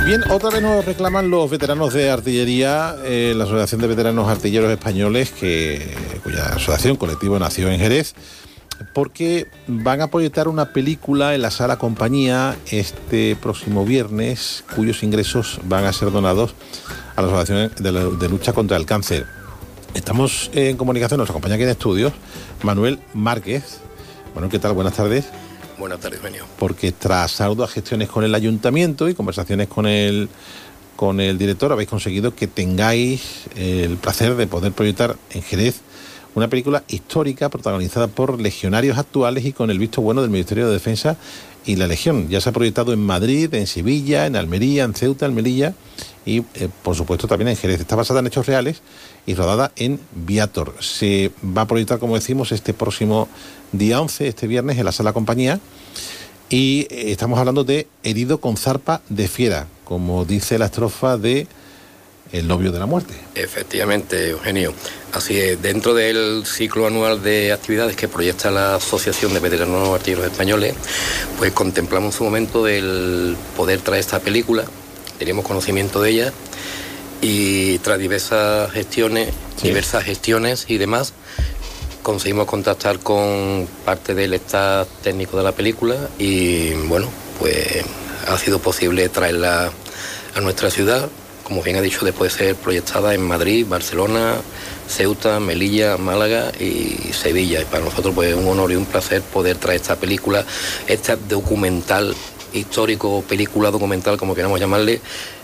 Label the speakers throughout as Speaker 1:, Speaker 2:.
Speaker 1: Bien, otra vez nos reclaman los veteranos de artillería, la Asociación de Veteranos Artilleros Españoles, cuya asociación colectivo nació en Jerez, porque van a proyectar una película en la Sala Compañía este próximo viernes, cuyos ingresos van a ser donados a la Asociación de Lucha contra el Cáncer. Estamos en comunicación, nos acompaña aquí en estudios Manuel Márquez. Bueno, ¿qué tal? Buenas tardes.
Speaker 2: Buenas tardes, Benio.
Speaker 1: Porque tras arduas gestiones con el ayuntamiento y conversaciones con el director, habéis conseguido que tengáis el placer de poder proyectar en Jerez una película histórica protagonizada por legionarios actuales y con el visto bueno del Ministerio de Defensa y la Legión. Ya se ha proyectado en Madrid, en Sevilla, en Almería, en Ceuta, en Melilla y, por supuesto, también en Jerez. Está basada en hechos reales y rodada en Viator. Se va a proyectar, como decimos, este próximo día 11, este viernes, en la Sala Compañía. Y estamos hablando de Herido con zarpa de fiera, como dice la estrofa de El novio de la muerte.
Speaker 2: Efectivamente, Eugenio. Así es, dentro del ciclo anual de actividades que proyecta la Asociación de Veteranos Artilleros Españoles, pues contemplamos en su momento el poder traer esta película. Teníamos conocimiento de ella y tras diversas gestiones y demás, conseguimos contactar con parte del staff técnico de la película y bueno, pues ha sido posible traerla a nuestra ciudad, como bien ha dicho, después de ser proyectada en Madrid, Barcelona, Ceuta, Melilla, Málaga y Sevilla. Y para nosotros pues es un honor y un placer poder traer esta película, este documental histórico, película documental, como queramos llamarle,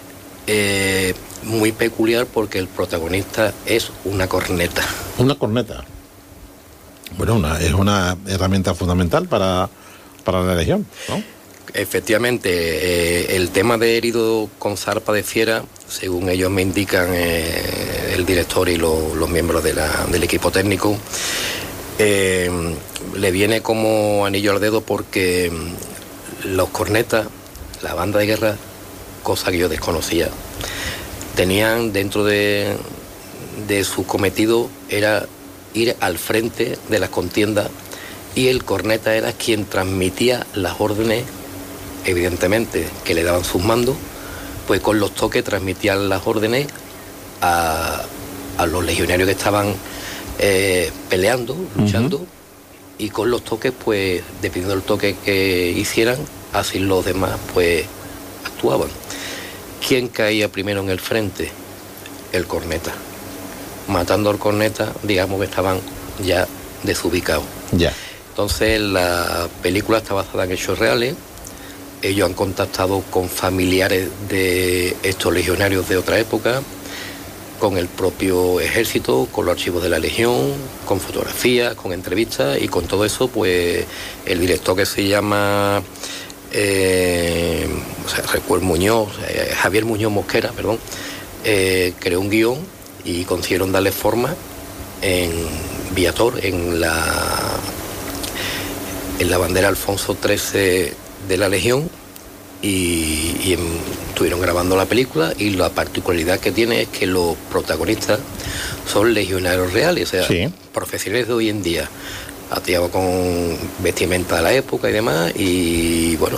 Speaker 2: muy peculiar porque el protagonista es una corneta.
Speaker 1: Una corneta. Bueno, es una herramienta fundamental para la Legión, ¿no?
Speaker 2: Efectivamente, el tema de herido con zarpa de fiera, según ellos me indican el director y los miembros del equipo técnico, le viene como anillo al dedo porque los cornetas, la banda de guerra, cosa que yo desconocía, tenían dentro de su cometido era ir al frente de las contiendas y el corneta era quien transmitía las órdenes, evidentemente, que le daban sus mandos, pues con los toques transmitían las órdenes a los legionarios que estaban peleando, luchando, y con los toques, pues, dependiendo del toque que hicieran, así los demás, pues, actuaban. ¿Quién caía primero en el frente? El corneta. Matando al corneta, digamos que estaban ya desubicados.
Speaker 1: Ya.
Speaker 2: Entonces, la película está basada en hechos reales. Ellos han contactado con familiares de estos legionarios de otra época, con el propio ejército, con los archivos de la Legión, con fotografías, con entrevistas, y con todo eso, pues, el director, que se llama Javier Muñoz Mosquera, creó un guión y consiguieron darle forma en Viator, en la bandera Alfonso XIII de la Legión, y estuvieron grabando la película, y la particularidad que tiene es que los protagonistas son legionarios reales, o sea, sí, profesionales de hoy en día, atiados con vestimenta de la época y demás, y bueno,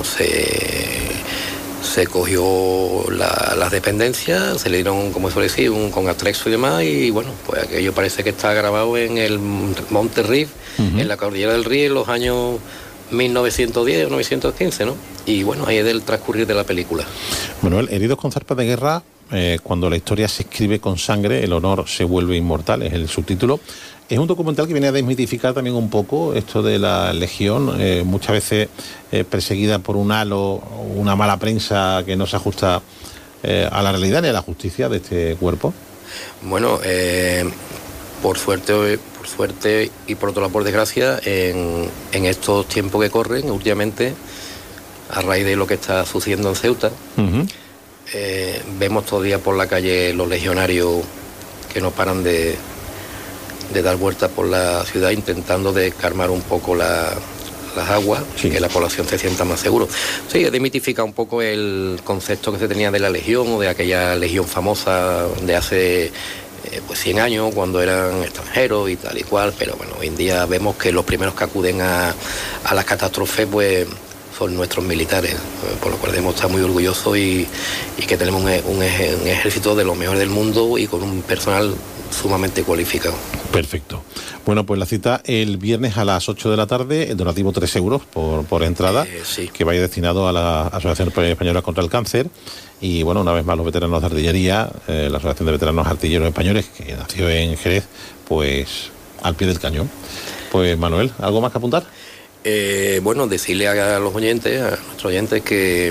Speaker 2: se cogió las dependencias, se le dieron, como suele decir, con atrexo y demás, y bueno, pues aquello parece que está grabado en el Monte Riff, en la cordillera del Río, en los años 1910 o 1915, ¿no? Y bueno, ahí es el transcurrir de la película.
Speaker 1: Manuel, Heridos con zarpas de guerra, cuando la historia se escribe con sangre, el honor se vuelve inmortal, es el subtítulo. Es un documental que viene a desmitificar también un poco esto de la Legión, muchas veces perseguida por un halo, una mala prensa que no se ajusta a la realidad ni a la justicia de este cuerpo.
Speaker 2: Bueno, por suerte y por otro lado por desgracia, en estos tiempos que corren últimamente, a raíz de lo que está sucediendo en Ceuta, vemos todavía por la calle los legionarios que no paran de dar vueltas por la ciudad intentando de calmar un poco las aguas, sí, y que la población se sienta más seguro. Sí, desmitifica un poco el concepto que se tenía de la Legión o de aquella Legión famosa de hace 100 años, cuando eran extranjeros y tal y cual, pero bueno, hoy en día vemos que los primeros que acuden a las catástrofes pues son nuestros militares, por lo cual debemos estar muy orgullosos y que tenemos un ejército de lo mejor del mundo y con un personal sumamente cualificado.
Speaker 1: Perfecto. Bueno, pues la cita el viernes a las 8 de la tarde, el donativo 3 euros por entrada,
Speaker 2: sí,
Speaker 1: que vaya destinado a la Asociación Española contra el Cáncer. Y bueno, una vez más los veteranos de artillería, la Asociación de Veteranos Artilleros Españoles, que nació en Jerez, pues al pie del cañón. Pues Manuel, ¿algo más que apuntar?
Speaker 2: Bueno, decirle a los oyentes, a nuestros oyentes, que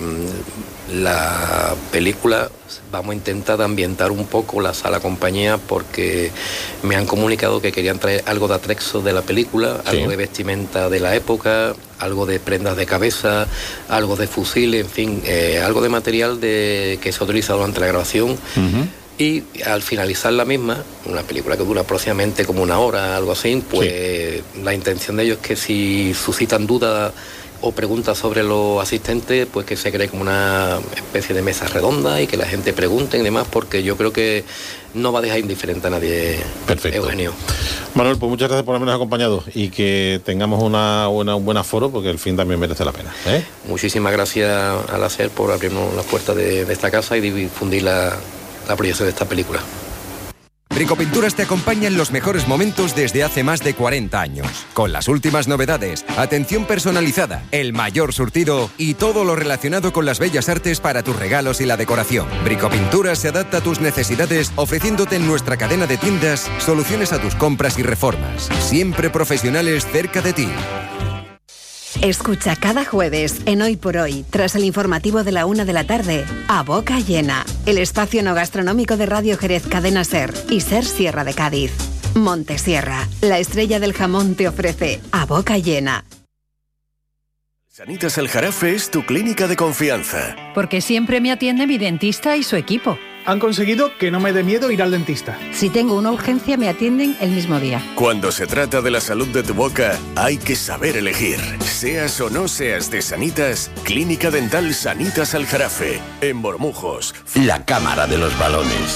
Speaker 2: la película vamos a intentar ambientar un poco la sala compañía, porque me han comunicado que querían traer algo de atrexo de la película, sí, algo de vestimenta de la época, algo de prendas de cabeza, algo de fusiles, en fin, algo de material que se ha utilizado durante la grabación. Uh-huh. Y al finalizar la misma, una película que dura aproximadamente como una hora, algo así, pues sí, la intención de ellos es que si suscitan dudas o preguntas sobre los asistentes, pues que se cree como una especie de mesa redonda y que la gente pregunte y demás, porque yo creo que no va a dejar indiferente a nadie.
Speaker 1: Perfecto.
Speaker 2: Eugenio.
Speaker 1: Manuel, pues muchas gracias por habernos acompañado y que tengamos un buen aforo, porque el film también merece la pena.
Speaker 2: Muchísimas gracias a la SER por abrirnos las puertas de esta casa y difundir la proyección de esta película.
Speaker 3: Bricopinturas te acompaña en los mejores momentos desde hace más de 40 años. Con las últimas novedades, atención personalizada, el mayor surtido y todo lo relacionado con las bellas artes para tus regalos y la decoración. Bricopinturas se adapta a tus necesidades, ofreciéndote en nuestra cadena de tiendas soluciones a tus compras y reformas. Siempre profesionales cerca de ti.
Speaker 4: Escucha cada jueves en Hoy por Hoy, tras el informativo de la 1 de la tarde, A Boca Llena, el espacio no gastronómico de Radio Jerez Cadena SER y SER Sierra de Cádiz. Montesierra, la estrella del jamón, te ofrece A Boca Llena.
Speaker 5: Sanitas Aljarafe es tu clínica de confianza.
Speaker 6: Porque siempre me atiende mi dentista y su equipo.
Speaker 7: Han conseguido que no me dé miedo ir al dentista.
Speaker 6: Si tengo una urgencia, me atienden el mismo día.
Speaker 5: Cuando se trata de la salud de tu boca, hay que saber elegir. Seas o no seas de Sanitas, Clínica Dental Sanitas Aljarafe, en Bormujos.
Speaker 8: La Cámara de los Balones.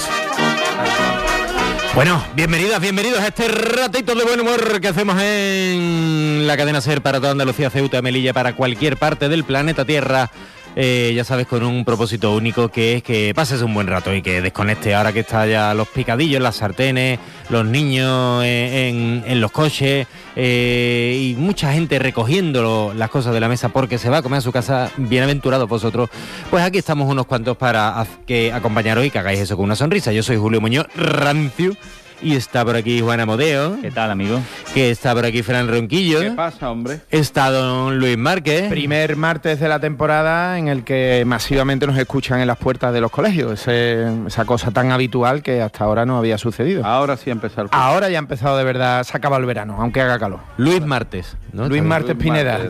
Speaker 9: Bueno, bienvenidos a este ratito de buen humor que hacemos en la cadena SER para toda Andalucía, Ceuta, Melilla, para cualquier parte del planeta Tierra. Ya sabes, con un propósito único, que es que pases un buen rato y que desconectes ahora que está ya los picadillos, las sartenes, los niños en los coches y mucha gente recogiendo las cosas de la mesa porque se va a comer a su casa. Bienaventurados vosotros. Pues aquí estamos unos cuantos para que acompañaros y que hagáis eso con una sonrisa. Yo soy Julio Muñoz Rancio. Y está por aquí Juan Amodeo.
Speaker 10: ¿Qué tal, amigo?
Speaker 9: Que está por aquí Fran Ronquillo.
Speaker 11: ¿Qué pasa, hombre?
Speaker 9: Está don Luis Márquez.
Speaker 11: Primer martes de la temporada en el que masivamente nos escuchan en las puertas de los colegios. Esa cosa tan habitual que hasta ahora no había sucedido.
Speaker 10: Ahora sí ha empezado.
Speaker 11: Ahora ya ha empezado de verdad, se acaba el verano, aunque haga calor.
Speaker 9: Luis Martes, ¿no?
Speaker 11: Luis Martes Pineda.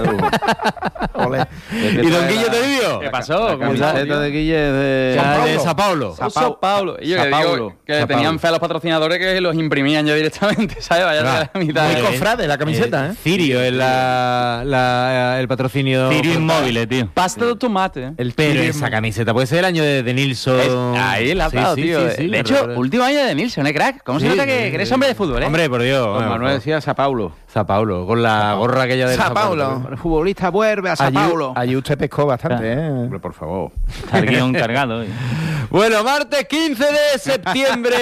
Speaker 9: Ole. ¿Y don Guille Toribio?
Speaker 10: ¿Qué pasó?
Speaker 11: La camiseta de Guille de
Speaker 9: Sao Paulo.
Speaker 10: Sao Paulo. Y yo que digo que tenían fe a los patrocinadores que los imprimían ya directamente, ¿sabes? Vaya de la mitad.
Speaker 11: Muy cofrade la camiseta,
Speaker 9: Cirio es el patrocinio.
Speaker 10: Cirio Inmóviles, tío. Pasta de tomate.
Speaker 9: Pero esa camiseta puede ser el año de Nilsson.
Speaker 10: Ahí la ha dado, tío.
Speaker 9: Sí,
Speaker 10: de hecho, último año de Nilsson, crack? ¿Cómo se nota que eres hombre de fútbol,
Speaker 9: Hombre, por Dios.
Speaker 11: Pues Manuel decía Sao Paulo.
Speaker 9: Sao Paulo, con la gorra aquella de
Speaker 11: Sao Paulo. El futbolista vuelve a Sao Paulo. Allí usted pescó bastante,
Speaker 10: Hombre, por favor. Está el guión cargado.
Speaker 9: Bueno, martes 15 de septiembre.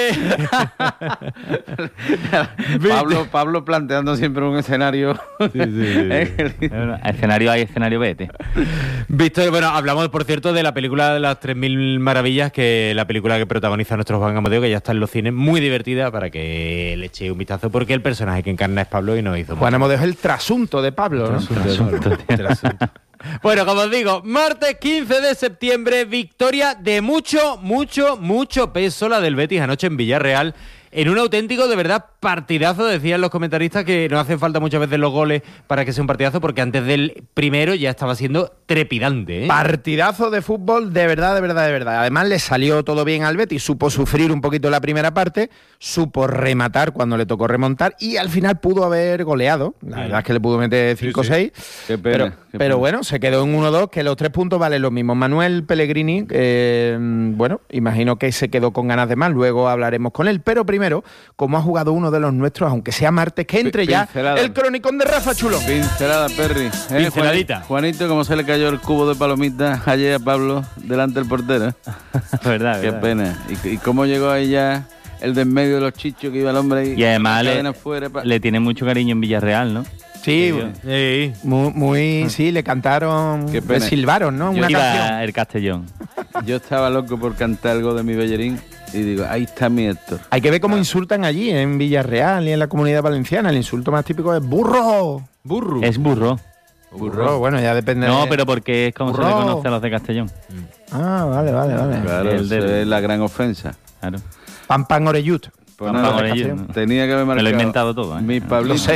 Speaker 11: Pablo planteando siempre un escenario.
Speaker 10: Escenario A y escenario B, tío.
Speaker 9: Visto, bueno, hablamos, por cierto, de la película de las 3000 maravillas, que la película que protagoniza nuestro Juan Amodeo, que ya está en los cines, muy divertida, para que le echéis un vistazo, porque el personaje que encarna es Pablo y nos hizo
Speaker 11: Juan Amodeo es el trasunto de Pablo, ¿no?
Speaker 9: Trasunto. Bueno, como os digo, martes 15 de septiembre, victoria de mucho peso, la del Betis anoche en Villarreal, en un auténtico, de verdad, partidazo. Decían los comentaristas que no hacen falta muchas veces los goles para que sea un partidazo, porque antes del primero ya estaba siendo trepidante, ¿eh?
Speaker 11: Partidazo de fútbol, de verdad. Además, le salió todo bien al Betis, supo sufrir un poquito la primera parte, supo rematar cuando le tocó remontar y al final pudo haber goleado. La verdad es que le pudo meter 5 o 6.
Speaker 10: Qué pena.
Speaker 11: Pero bueno, se quedó en 1-2, que los 3 puntos valen lo mismo. Manuel Pellegrini, bueno, imagino que se quedó con ganas de más, luego hablaremos con él. Pero primero, como ha jugado uno de los nuestros, aunque sea martes, que entre ya el cronicón de Rafa Chulo.
Speaker 12: Pincelada, Perry.
Speaker 9: Pinceladita.
Speaker 12: Juanito, como se le cayó el cubo de palomitas ayer a Pablo delante del portero.
Speaker 13: verdad.
Speaker 12: Qué pena. ¿Y cómo llegó ahí ya el de en medio de los chichos que iba el hombre ahí?
Speaker 13: Y además le tiene mucho cariño en Villarreal, ¿no?
Speaker 11: Sí, muy sí, le cantaron, le silbaron, ¿no?
Speaker 13: Una canción. El Castellón.
Speaker 12: Yo estaba loco por cantar algo de mi Bellerín y digo, ahí está mi Héctor.
Speaker 11: Hay que ver cómo insultan allí, en Villarreal y en la Comunidad Valenciana. El insulto más típico es burro.
Speaker 13: Burro. Es burro.
Speaker 11: Burro, bueno, ya depende.
Speaker 13: No, pero porque es como se le conoce a los de Castellón.
Speaker 11: Ah, vale.
Speaker 12: Claro, es la gran ofensa.
Speaker 13: Claro.
Speaker 11: Pan orellut.
Speaker 12: Pues tenía que haber marcado.
Speaker 13: Me lo he inventado todo, ¿eh?
Speaker 12: Mi Pablito.
Speaker 11: Lo sé.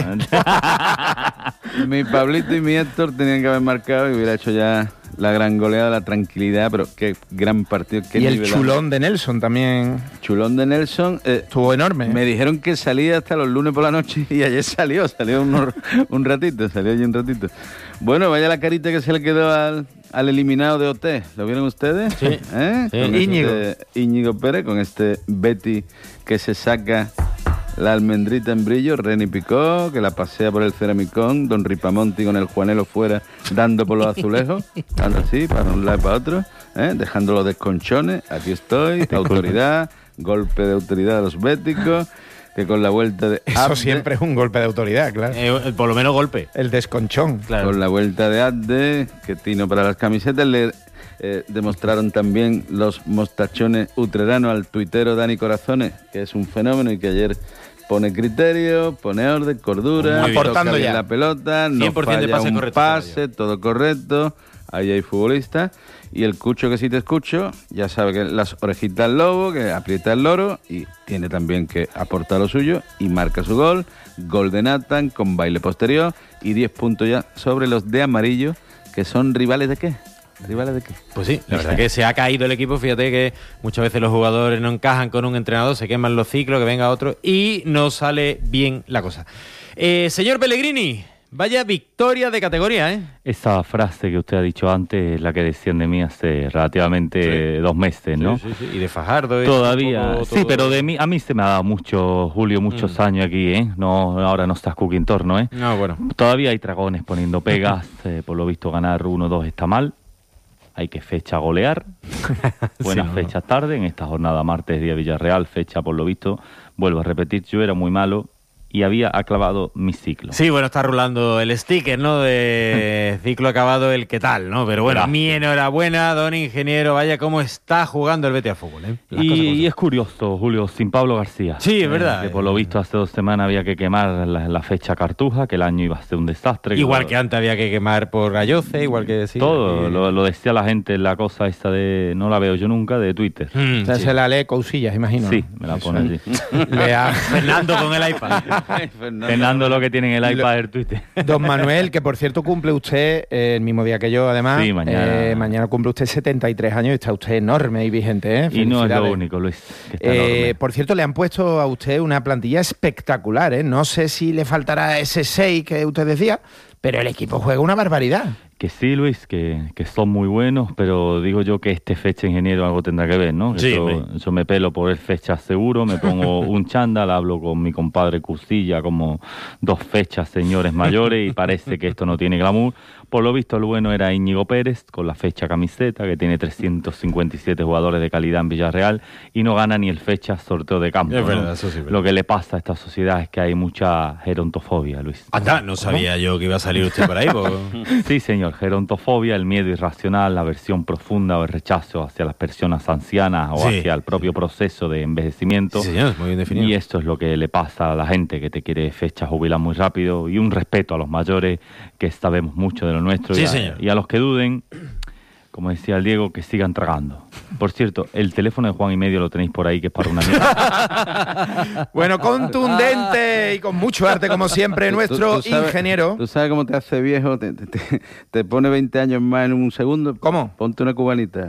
Speaker 12: Mi Pablito y mi Héctor tenían que haber marcado y hubiera hecho ya la gran goleada, la tranquilidad, pero qué gran partido. Qué
Speaker 11: y el chulón de Nelson también.
Speaker 12: Chulón de Nelson.
Speaker 11: Estuvo enorme.
Speaker 12: Me didijeron que salía hasta los lunes por la noche y ayer salió un ratito, salió allí un ratito. Bueno, vaya la carita que se le quedó al eliminado de OT. ¿Lo vieron ustedes?
Speaker 11: Sí.
Speaker 12: Sí. Íñigo Pérez, con este Betty que se saca la almendrita en brillo, Reni Picó, que la pasea por el ceramicón, Don Ripamonti con el Juanelo fuera, dando por los azulejos, dando así, para un lado y para otro, dejando los desconchones. Aquí estoy, autoridad, golpe de autoridad a los béticos, que con la vuelta de
Speaker 11: Eso Abde, siempre es un golpe de autoridad, claro.
Speaker 9: Por lo menos golpe.
Speaker 11: El desconchón.
Speaker 9: Claro.
Speaker 12: Con la vuelta de Abde, que tino para las camisetas, le demostraron también los mostachones utreranos al tuitero Dani Corazones, que es un fenómeno y que ayer pone criterio, pone orden, cordura,
Speaker 11: aportando ya
Speaker 12: la pelota, no falla un pase, todo correcto. Ahí hay futbolistas. Y el Cucho, que si te escucho, ya sabe que las orejitas al lobo, que aprieta el loro y tiene también que aportar lo suyo y marca su gol. Gol de Nathan con baile posterior y 10 puntos ya sobre los de amarillo, que son rivales de qué. ¿Rivales de qué?
Speaker 9: Pues sí, la verdad que se ha caído el equipo. Fíjate que muchas veces los jugadores no encajan con un entrenador, se queman los ciclos, que venga otro y no sale bien la cosa. Señor Pellegrini, vaya victoria de categoría, ¿eh?
Speaker 13: Esa frase que usted ha dicho antes es la que decían de mí hace relativamente 2 meses, ¿no?
Speaker 9: Sí. Y de Fajardo.
Speaker 13: Todavía, sí, pero a mí se me ha dado mucho, Julio, muchos años aquí, ¿eh? No, ahora no estás Cooking-Torno, ¿eh?
Speaker 9: No, bueno.
Speaker 13: Todavía hay dragones poniendo pegas, por lo visto ganar 1-2 está mal. Hay que fecha golear. Buenas fechas tarde. En esta jornada martes, día Villarreal, fecha por lo visto. Vuelvo a repetir, yo era muy malo y había acabado mi ciclo.
Speaker 9: Sí, bueno, está rulando el sticker, ¿no? De ciclo acabado, el qué tal, ¿no? Pero bueno, mi enhorabuena, don ingeniero. Vaya cómo está jugando el Betis a fútbol, ¿eh?
Speaker 13: Y es curioso, Julio, sin Pablo García.
Speaker 9: Sí, es verdad.
Speaker 13: Que por lo visto hace 2 semanas había que quemar la fecha Cartuja, que el año iba a ser un desastre.
Speaker 9: Igual que antes había que quemar por Ayoce, igual que decía.
Speaker 13: Todo, lo decía la gente, la cosa esta de, no la veo yo nunca, de Twitter.
Speaker 11: Se la lee Cousillas, imagino.
Speaker 13: Sí, me la pone allí.
Speaker 9: Fernando con el iPad.
Speaker 13: Fernando lo que tiene en el iPad del Twitter.
Speaker 11: Don Manuel, que por cierto cumple usted el mismo día que yo, además.
Speaker 13: Sí,
Speaker 11: mañana cumple usted 73 años y está usted enorme y vigente, ¿eh?
Speaker 13: Y no es lo único, Luis. Que está enorme.
Speaker 11: Por cierto, le han puesto a usted una plantilla espectacular, ¿eh? No sé si le faltará ese 6 que usted decía, pero el equipo juega una barbaridad.
Speaker 13: Que sí, Luis, que son muy buenos, pero digo yo que fecha ingeniero algo tendrá que ver, ¿no?
Speaker 9: Sí,
Speaker 13: yo me pelo por el fecha seguro, me pongo un chándal, hablo con mi compadre Cusilla como 2 fechas señores mayores y parece que esto no tiene glamour. Por lo visto, el bueno era Íñigo Pérez, con la fecha camiseta, que tiene 357 jugadores de calidad en Villarreal y no gana ni el fecha sorteo de campo.
Speaker 9: Es
Speaker 13: ¿no?
Speaker 9: verdad, eso sí.
Speaker 13: Lo que le pasa a esta sociedad es que hay mucha gerontofobia, Luis.
Speaker 9: Anda, no sabía yo que iba a salir usted por ahí.
Speaker 13: Sí, señor, gerontofobia, el miedo irracional, la aversión profunda o el rechazo hacia las personas ancianas o hacia el propio proceso de envejecimiento.
Speaker 9: Sí, señor, muy bien definido.
Speaker 13: Y esto es lo que le pasa a la gente que te quiere fecha jubilar muy rápido, y un respeto a los mayores, que sabemos mucho de lo nuestro,
Speaker 9: sí,
Speaker 13: y a los que duden, como decía el Diego, que sigan tragando. Por cierto, el teléfono de Juan y Medio lo tenéis por ahí, que es para una mierda.
Speaker 11: Bueno, contundente y con mucho arte, como siempre, nuestro ingeniero.
Speaker 12: ¿Tú sabes cómo te hace viejo? Te pone 20 años más en un segundo.
Speaker 11: ¿Cómo?
Speaker 12: Ponte una cubanita.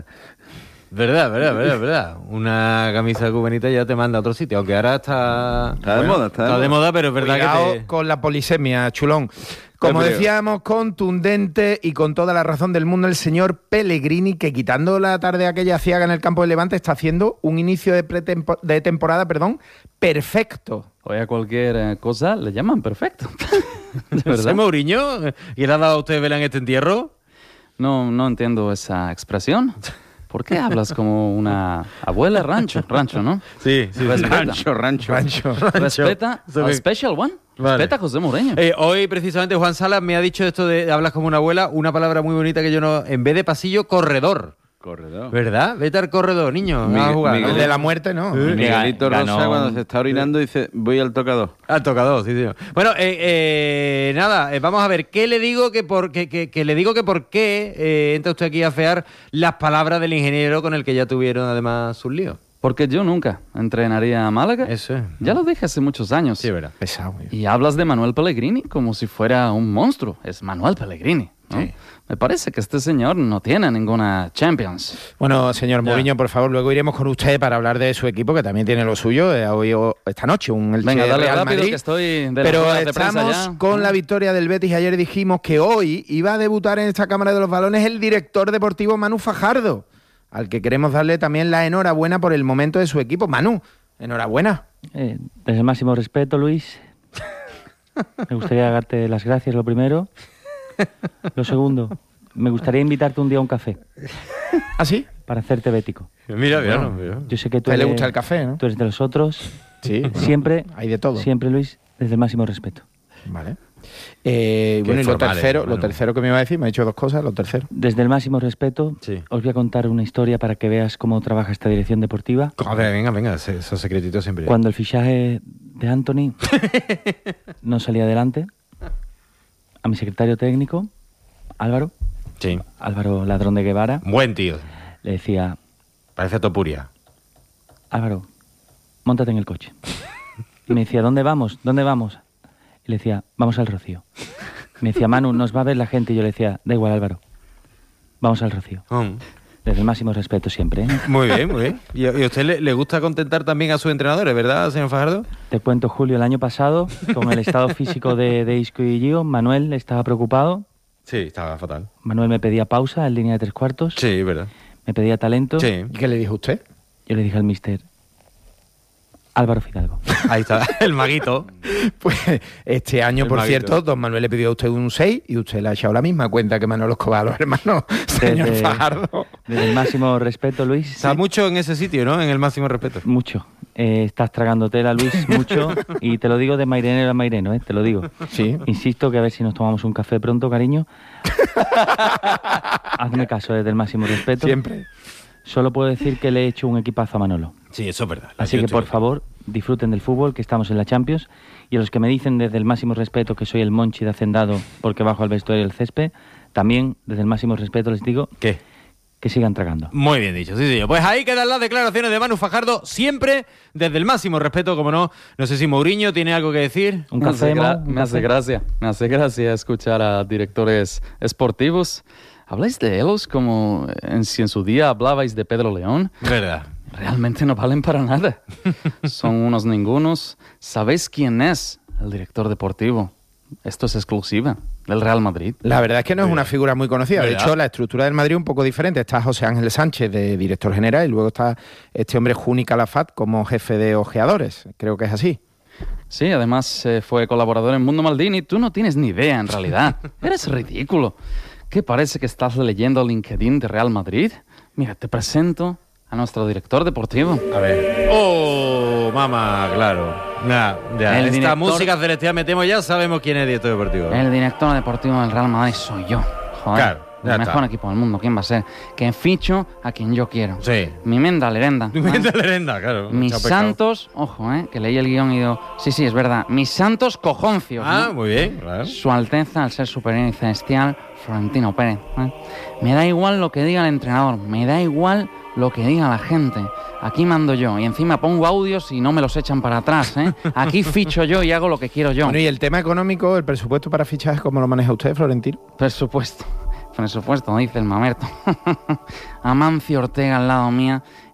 Speaker 9: Verdad. Una camisa cubanita ya te manda a otro sitio, aunque ahora está
Speaker 12: de moda,
Speaker 9: pero es verdad.
Speaker 11: Cuidado
Speaker 9: que
Speaker 11: con la polisemia, chulón. Como decíamos, contundente y con toda la razón del mundo el señor Pellegrini, que quitando la tarde aquella aciaga en el campo de Levante, está haciendo un inicio de temporada, perfecto.
Speaker 10: Oye, a cualquier cosa le llaman perfecto.
Speaker 9: ¿De verdad? Mourinho? ¿Y le ha dado a usted vela en este entierro?
Speaker 10: No entiendo esa expresión. ¿Por qué hablas como una abuela rancho, ¿no?
Speaker 9: Sí.
Speaker 10: Rancho. Respeta al Special One.
Speaker 9: Vale.
Speaker 10: Respeta a José Mourinho.
Speaker 9: Hoy, precisamente, Juan Salas me ha dicho esto de hablas como una abuela, una palabra muy bonita que yo no... En vez de pasillo, corredor. ¿Verdad? Vete al corredor, niño.
Speaker 11: Miguel de la muerte, ¿no?
Speaker 12: Miguelito Rosa, cuando se está orinando, dice, voy al tocador.
Speaker 9: Al tocador, sí, señor. Bueno, vamos a ver. ¿Qué le digo que por qué entra usted aquí a afear las palabras del ingeniero con el que ya tuvieron, además, sus líos?
Speaker 10: Porque yo nunca entrenaría a Málaga.
Speaker 9: Eso es.
Speaker 10: Ya lo dije hace muchos años.
Speaker 9: Sí, verdad.
Speaker 11: Pesado.
Speaker 10: Y hablas de Manuel Pellegrini como si fuera un monstruo. Es Manuel Pellegrini, ¿no? Sí. Me parece que este señor no tiene ninguna Champions.
Speaker 11: Bueno, señor Mourinho, por favor, luego iremos con usted para hablar de su equipo, que también tiene lo suyo. Esta noche, un Elche
Speaker 10: dale
Speaker 11: Real
Speaker 10: rápido,
Speaker 11: Madrid.
Speaker 10: Que estoy de
Speaker 11: pero
Speaker 10: la
Speaker 11: estamos con la victoria del Betis. Ayer dijimos que hoy iba a debutar en esta Cámara de los Balones el director deportivo Manu Fajardo, al que queremos darle también la enhorabuena por el momento de su equipo. Manu, enhorabuena.
Speaker 13: Desde el máximo respeto, Luis. Me gustaría darte las gracias, lo primero. Lo segundo, me gustaría invitarte un día a un café.
Speaker 11: ¿Ah, sí?
Speaker 13: Para hacerte bético.
Speaker 9: Mira.
Speaker 13: Yo sé que tú
Speaker 11: a él le gusta el café, ¿no?
Speaker 13: Tú eres de los otros.
Speaker 11: Sí.
Speaker 13: Siempre.
Speaker 11: Hay de todo.
Speaker 13: Siempre, Luis, desde el máximo respeto.
Speaker 11: Vale. Bueno, y lo tercero que me iba a decir, me ha dicho dos cosas, lo tercero.
Speaker 13: Desde el máximo respeto,
Speaker 9: sí.
Speaker 13: Os voy a contar una historia para que veas cómo trabaja esta dirección deportiva.
Speaker 9: Joder, venga, esos secretitos siempre.
Speaker 13: Cuando el fichaje de Anthony no salía adelante, a mi secretario técnico, Álvaro,
Speaker 9: sí.
Speaker 13: Álvaro Ladrón de Guevara,
Speaker 9: buen tío,
Speaker 13: le decía,
Speaker 9: parece Topuria,
Speaker 13: Álvaro, móntate en el coche. Y me decía, ¿dónde vamos? Y le decía, vamos al Rocío. Me decía, Manu, nos va a ver la gente. Y yo le decía, da igual, Álvaro, vamos al Rocío. Desde el máximo respeto siempre, ¿eh?
Speaker 9: Muy bien. ¿Y a usted le gusta contentar también a sus entrenadores, verdad, señor Fajardo?
Speaker 13: Te cuento, Julio, el año pasado, con el estado físico de Isco y Gio, Manuel estaba preocupado.
Speaker 9: Sí, estaba fatal.
Speaker 13: Manuel me pedía pausa en línea de 3/4.
Speaker 9: Sí, verdad.
Speaker 13: Me pedía talento.
Speaker 9: Sí.
Speaker 11: ¿Y qué le dijo usted?
Speaker 13: Yo le dije al míster, Álvaro Fidalgo.
Speaker 9: Ahí está, el maguito.
Speaker 11: Pues este año, por cierto, don Manuel le pidió a usted un 6 y usted le ha echado la misma cuenta que Manolo Escobar, los hermanos, señor Fajardo.
Speaker 13: Desde el máximo respeto, Luis.
Speaker 9: Está mucho en ese sitio, ¿no? En el máximo respeto.
Speaker 13: Mucho. Estás tragando tela, Luis, mucho. Y te lo digo de mairenero a maireno, te lo digo.
Speaker 11: Sí.
Speaker 13: Insisto que a ver si nos tomamos un café pronto, cariño. Hazme caso, desde el máximo respeto.
Speaker 11: Siempre.
Speaker 13: Solo puedo decir que le he hecho un equipazo a Manolo.
Speaker 9: Sí, eso es verdad.
Speaker 13: Así que, por favor, disfruten del fútbol, que estamos en la Champions. Y a los que me dicen desde el máximo respeto que soy el Monchi de Hacendado porque bajo al vestuario del césped, también desde el máximo respeto les digo...
Speaker 9: ¿Qué?
Speaker 13: Que sigan tragando.
Speaker 9: Muy bien dicho, sí, señor. Pues ahí quedan las declaraciones de Manu Fajardo, siempre desde el máximo respeto, como no. No sé si Mourinho tiene algo que decir.
Speaker 13: Un café,
Speaker 10: me hace gracia escuchar a directores esportivos. ¿Habláis de ellos como si en su día hablabais de Pedro León?
Speaker 9: Verdad.
Speaker 10: Realmente no valen para nada. Son unos ningunos. ¿Sabéis quién es el director deportivo? Esto es exclusiva del Real Madrid.
Speaker 11: La verdad es que no es una figura muy conocida.
Speaker 9: ¿Verdad?
Speaker 11: De hecho, la estructura del Madrid es un poco diferente. Está José Ángel Sánchez de director general y luego está este hombre Juni Calafat como jefe de ojeadores. Creo que es así.
Speaker 10: Sí, además fue colaborador en Mundo Maldini. Tú no tienes ni idea, en realidad. Eres ridículo. ¿Qué parece que estás leyendo el LinkedIn de Real Madrid? Mira, te presento a nuestro director deportivo.
Speaker 9: A ver. ¡Oh, mamá! Claro. Ya. Esta música celestial metemos, ya sabemos quién es el director deportivo.
Speaker 10: El director deportivo del Real Madrid soy yo. Joder.
Speaker 9: Claro.
Speaker 10: El mejor equipo del mundo, ¿quién va a ser? Que ficho a quien yo quiero.
Speaker 9: Sí.
Speaker 10: Mi menda lerenda.
Speaker 9: Mi menda lerenda, claro.
Speaker 10: Mis santos, ojo, que leí el guión y digo, sí, es verdad, mis santos cojoncios.
Speaker 9: Ah,
Speaker 10: ¿no?
Speaker 9: muy bien, claro.
Speaker 10: Su Alteza, al ser superior y celestial, Florentino Pérez. Me da igual lo que diga el entrenador, me da igual lo que diga la gente. Aquí mando yo y encima pongo audios y no me los echan para atrás, Aquí ficho yo y hago lo que quiero yo.
Speaker 11: Bueno, y el tema económico, el presupuesto para fichajes, ¿cómo lo maneja usted, Florentino?
Speaker 10: Presupuesto, dice el mamerto. Amancio Ortega al lado mía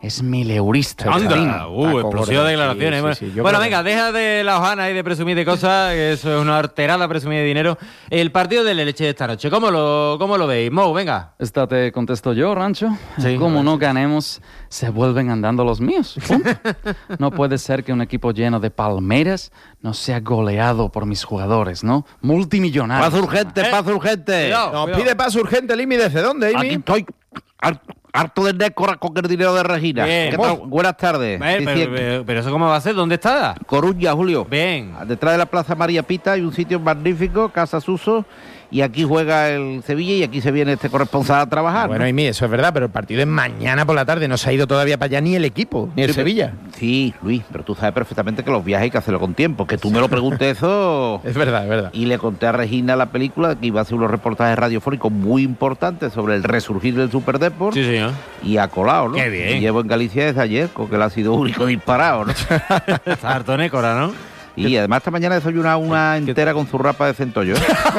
Speaker 10: es mileurista.
Speaker 9: ¡Anda! Explosiva de declaraciones.
Speaker 11: Sí,
Speaker 9: bueno, venga, deja de la hojana y de presumir de cosas, que eso es una horterada presumir de dinero. El partido del Elche de esta noche, ¿cómo lo veis? Mou, venga.
Speaker 10: Esta te contesto yo, Rancho.
Speaker 9: Sí,
Speaker 10: como no ganemos, se vuelven andando los míos. No puede ser que un equipo lleno de palmeras no sea goleado por mis jugadores, ¿no? Multimillonarios.
Speaker 11: Paz urgente.
Speaker 9: Cuidado.
Speaker 11: Pide paz urgente, Imi. ¿Desde dónde, Imi?
Speaker 14: Aquí estoy harto de Nécora con el dinero de Regina.
Speaker 9: Bien.
Speaker 14: ¿Qué tal? Buenas tardes.
Speaker 9: Pero ¿eso cómo va a ser? ¿Dónde está?
Speaker 14: Coruña, Julio.
Speaker 9: Bien.
Speaker 14: Detrás de la Plaza María Pita hay un sitio magnífico, Casa Suso, y aquí juega el Sevilla y aquí se viene este corresponsal a trabajar.
Speaker 11: Bueno, Imi, eso es verdad, pero el partido es mañana por la tarde. No se ha ido todavía para allá ni el equipo, ni el Sevilla.
Speaker 14: Sí, Luis, pero tú sabes perfectamente que los viajes hay que hacerlo con tiempo. Que tú me lo preguntes eso...
Speaker 11: Es verdad.
Speaker 14: Y le conté a Regina la película, que iba a hacer unos reportajes radiofónicos muy importantes sobre el resurgir del Superdeport.
Speaker 9: Sí, señor.
Speaker 14: Y ha colado, ¿no?
Speaker 9: Qué bien.
Speaker 14: Y llevo en Galicia desde ayer, con que él ha sido único disparado, ¿no?
Speaker 9: Está harto Nécora, ¿no?
Speaker 14: Y además esta mañana he desayunado una entera con zurrapa de centollo.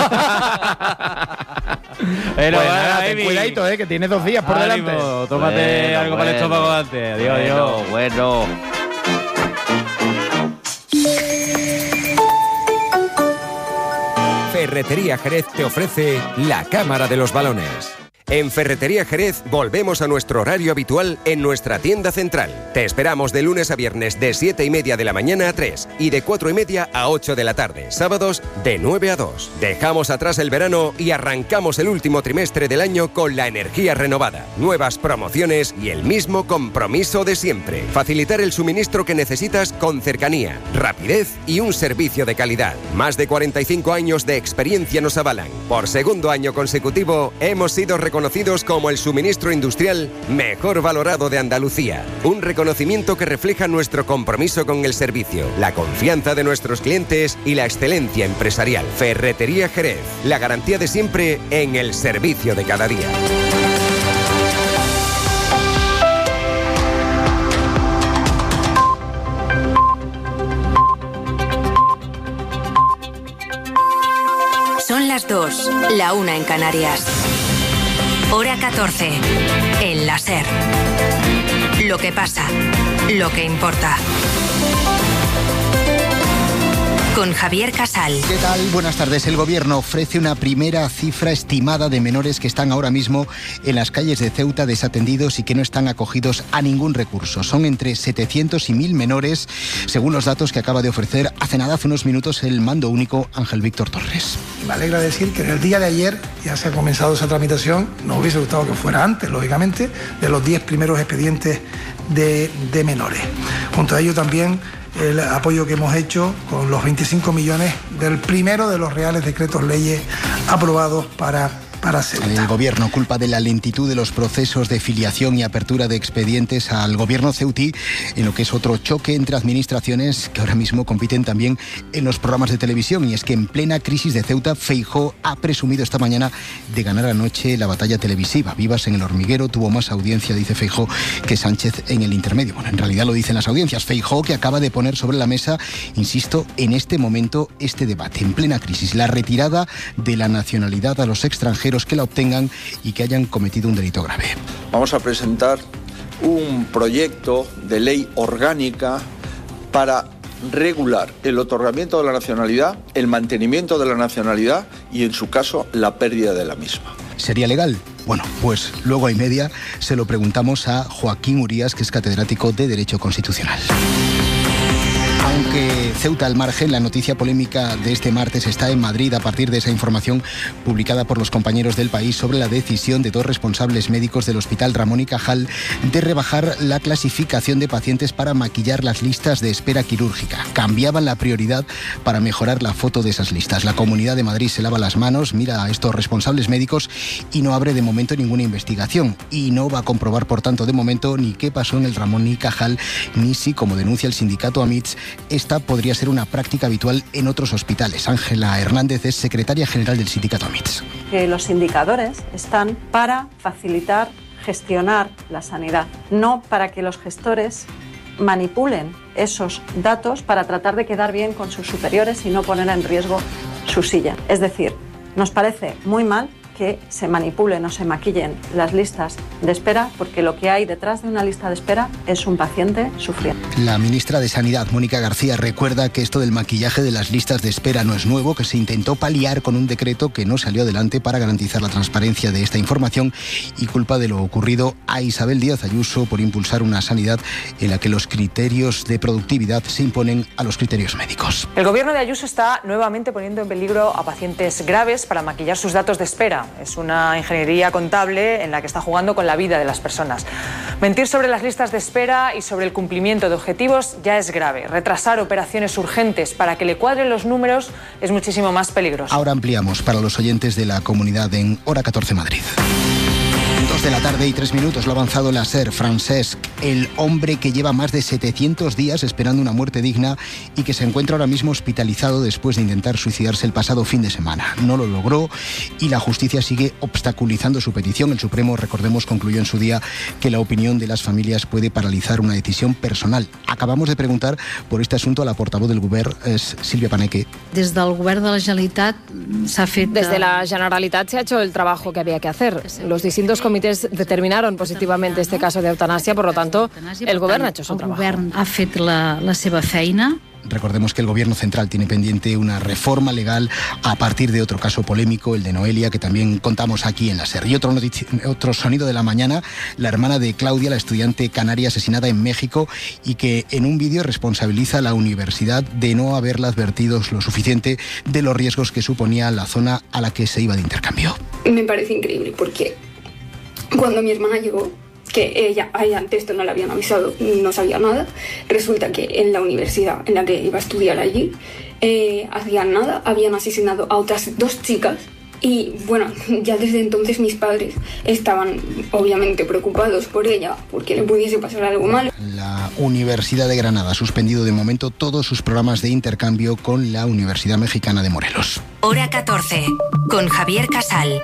Speaker 11: Pero pues nada, ten cuidadito, que tienes 2 días por delante.
Speaker 9: Tómate algo para el estómago antes. Adiós.
Speaker 14: Bueno.
Speaker 3: Ferretería Jerez te ofrece la Cámara de los Balones. En Ferretería Jerez volvemos a nuestro horario habitual en nuestra tienda central. Te esperamos de lunes a viernes de 7:30 de la mañana a 3 y de 4:30 a 8 de la tarde. Sábados de 9 a 2. Dejamos atrás el verano y arrancamos el último trimestre del año con la energía renovada, nuevas promociones y el mismo compromiso de siempre. Facilitar el suministro que necesitas con cercanía, rapidez y un servicio de calidad. Más de 45 años de experiencia nos avalan. Por segundo año consecutivo hemos sido reconocidos como el suministro industrial mejor valorado de Andalucía. Un reconocimiento que refleja nuestro compromiso con el servicio, la confianza de nuestros clientes y la excelencia empresarial. Ferretería Jerez, la garantía de siempre en el servicio de cada día.
Speaker 15: Son las 2, la 1 en Canarias. Hora 14, en la SER. Lo que pasa, lo que importa. Con Javier Casal.
Speaker 16: ¿Qué tal? Buenas tardes. El Gobierno ofrece una primera cifra estimada de menores que están ahora mismo en las calles de Ceuta desatendidos y que no están acogidos a ningún recurso. Son entre 700 y 1.000 menores, según los datos que acaba de ofrecer hace unos minutos, el mando único Ángel Víctor Torres.
Speaker 17: Me alegra decir que en el día de ayer ya se ha comenzado esa tramitación. Nos hubiese gustado que fuera antes, lógicamente, de los 10 primeros expedientes de menores. Junto a ello también el apoyo que hemos hecho con los 25 millones del primero de los reales decretos leyes aprobados para Ceuta.
Speaker 16: El Gobierno culpa de la lentitud de los procesos de filiación y apertura de expedientes al Gobierno ceutí, en lo que es otro choque entre administraciones que ahora mismo compiten también en los programas de televisión. Y es que en plena crisis de Ceuta, Feijóo ha presumido esta mañana de ganar anoche la batalla televisiva. Vivas en El Hormiguero tuvo más audiencia, dice Feijóo, que Sánchez en El Intermedio. Bueno, en realidad lo dicen las audiencias. Feijóo, que acaba de poner sobre la mesa, insisto, en este momento este debate, en plena crisis, la retirada de la nacionalidad a los extranjeros que la obtengan y que hayan cometido un delito grave.
Speaker 18: Vamos a presentar un proyecto de ley orgánica para regular el otorgamiento de la nacionalidad, el mantenimiento de la nacionalidad y, en su caso, la pérdida de la misma.
Speaker 16: ¿Sería legal? Bueno, pues luego y media se lo preguntamos a Joaquín Urías, que es catedrático de Derecho Constitucional. Aunque Ceuta al margen, la noticia polémica de este martes está en Madrid a partir de esa información publicada por los compañeros del País sobre la decisión de 2 responsables médicos del Hospital Ramón y Cajal de rebajar la clasificación de pacientes para maquillar las listas de espera quirúrgica. Cambiaban la prioridad para mejorar la foto de esas listas. La Comunidad de Madrid se lava las manos, mira a estos responsables médicos y no abre de momento ninguna investigación. Y no va a comprobar, por tanto, de momento ni qué pasó en el Ramón y Cajal, ni si, como denuncia el sindicato AMITS, esta podría ser una práctica habitual en otros hospitales. Ángela Hernández es secretaria general del sindicato AMITS.
Speaker 19: Que los indicadores están para facilitar, gestionar la sanidad, no para que los gestores manipulen esos datos para tratar de quedar bien con sus superiores y no poner en riesgo su silla. Es decir, nos parece muy mal que se manipulen o se maquillen las listas de espera, porque lo que hay detrás de una lista de espera es un paciente sufriendo.
Speaker 16: La ministra de Sanidad, Mónica García, recuerda que esto del maquillaje de las listas de espera no es nuevo, que se intentó paliar con un decreto que no salió adelante para garantizar la transparencia de esta información, y culpa de lo ocurrido a Isabel Díaz Ayuso por impulsar una sanidad en la que los criterios de productividad se imponen a los criterios médicos.
Speaker 20: El gobierno de Ayuso está nuevamente poniendo en peligro a pacientes graves para maquillar sus datos de espera. Es una ingeniería contable en la que está jugando con la vida de las personas. Mentir sobre las listas de espera y sobre el cumplimiento de objetivos ya es grave. Retrasar operaciones urgentes para que le cuadren los números es muchísimo más peligroso.
Speaker 16: Ahora ampliamos para los oyentes de la comunidad en Hora 14 Madrid. 2 de la tarde y 3 minutos, lo ha avanzado la SER. Francesc, el hombre que lleva más de 700 días esperando una muerte digna y que se encuentra ahora mismo hospitalizado después de intentar suicidarse el pasado fin de semana. No lo logró y la justicia sigue obstaculizando su petición. El Supremo, recordemos, concluyó en su día que la opinión de las familias puede paralizar una decisión personal. Acabamos de preguntar por este asunto a la portavoz del Govern, es Sílvia Paneque.
Speaker 21: Desde el Govern de la Generalitat
Speaker 22: Desde la Generalitat se ha hecho el trabajo que había que hacer. Los distintos comités determinaron positivamente este caso de eutanasia, por lo tanto, el Gobierno ha hecho su trabajo.
Speaker 21: El Govern ha fet la seva feina.
Speaker 16: Recordemos que el Gobierno central tiene pendiente una reforma legal a partir de otro caso polémico, el de Noelia, que también contamos aquí en la SER. Y otro sonido de la mañana, la hermana de Claudia, la estudiante canaria asesinada en México, y que en un vídeo responsabiliza a la universidad de no haberla advertido lo suficiente de los riesgos que suponía la zona a la que se iba de intercambio.
Speaker 23: Me parece increíble porque cuando mi hermana llegó, que ella antes esto no le habían avisado, no sabía nada. Resulta que en la universidad en la que iba a estudiar allí, hacían nada, habían asesinado a otras 2 chicas. Y bueno, ya desde entonces mis padres estaban obviamente preocupados por ella, porque le pudiese pasar algo malo.
Speaker 16: La Universidad de Granada ha suspendido de momento todos sus programas de intercambio con la Universidad Mexicana de Morelos.
Speaker 15: Hora 14, con Javier Casal.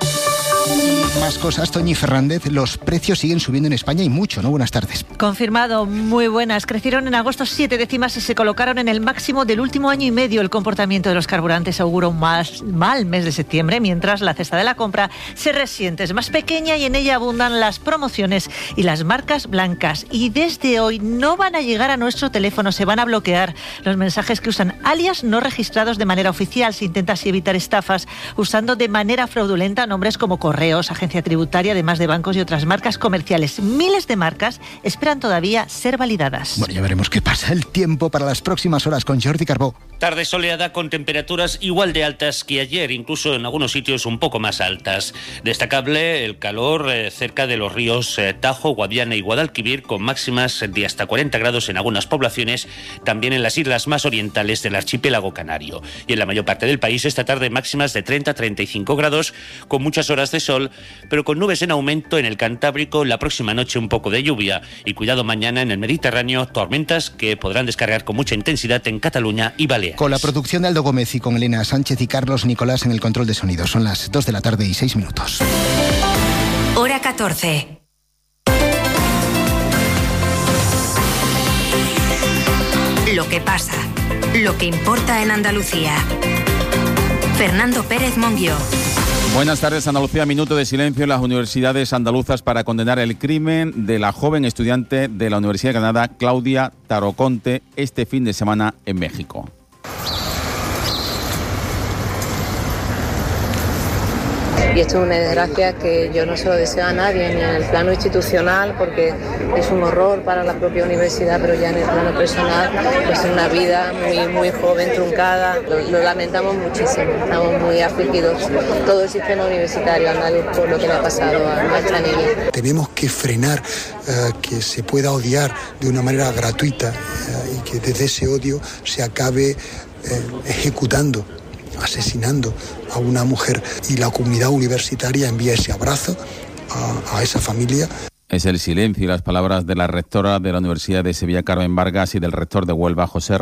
Speaker 16: Más cosas, Toñi Fernández. Los precios siguen subiendo en España y mucho, ¿no? Buenas tardes.
Speaker 24: Confirmado, muy buenas. Crecieron en agosto 7 décimas y se colocaron en el máximo del último año y medio. El comportamiento de los carburantes augura un mal mes de septiembre, mientras la cesta de la compra se resiente. Es más pequeña y en ella abundan las promociones y las marcas blancas. Y desde hoy no van a llegar a nuestro teléfono, se van a bloquear los mensajes que usan alias no registrados de manera oficial. Se intenta así evitar estafas usando de manera fraudulenta nombres como Correos, Agencia Tributaria, además de bancos y otras marcas comerciales. Miles de marcas esperan todavía ser validadas.
Speaker 16: Bueno, ya veremos qué pasa. El tiempo para las próximas horas con Jordi Carbó.
Speaker 25: Tarde soleada con temperaturas igual de altas que ayer, incluso en algunos sitios un poco más altas. Destacable el calor cerca de los ríos Tajo, Guadiana y Guadalquivir, con máximas de hasta 40 grados en algunas poblaciones, también en las islas más orientales del archipiélago canario. Y en la mayor parte del país esta tarde máximas de 30-35 grados, con muchas horas de sol, pero con nubes en aumento en el Cantábrico. La próxima noche un poco de lluvia y cuidado mañana en el Mediterráneo, tormentas que podrán descargar con mucha intensidad en Cataluña y Baleares.
Speaker 16: Con la producción de Aldo Gómez y con Elena Sánchez y Carlos Nicolás en el control de sonido. Son las 2 de la tarde y 6 minutos.
Speaker 15: Hora 14. Lo que pasa, lo que importa en Andalucía. Fernando Pérez Monguió.
Speaker 26: Buenas tardes, Andalucía. Minuto de silencio en las universidades andaluzas para condenar el crimen de la joven estudiante de la Universidad de Granada, Claudia Taroconte, este fin de semana en México.
Speaker 22: Y esto es una desgracia que yo no se lo deseo a nadie, ni en el plano institucional, porque es un horror para la propia universidad, pero ya en el plano personal, pues es una vida muy joven, truncada. Lo lamentamos muchísimo, estamos muy afligidos, todo el sistema universitario andaluz, por lo que le ha pasado a nuestra niña.
Speaker 27: Tenemos que frenar que se pueda odiar de una manera gratuita y que desde ese odio se acabe ejecutando, asesinando a una mujer, y la comunidad universitaria envía ese abrazo a esa familia.
Speaker 26: Es el silencio y las palabras de la rectora de la Universidad de Sevilla, Carmen Vargas, y del rector de Huelva, José